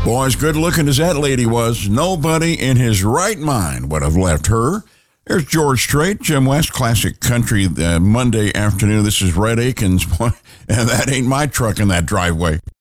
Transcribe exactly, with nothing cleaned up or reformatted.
Boy, as good looking as that lady was, nobody in his right mind would have left her. There's George Strait, Jim West, Classic Country, uh, Monday afternoon. This is Red Akins, and that ain't my truck in that driveway.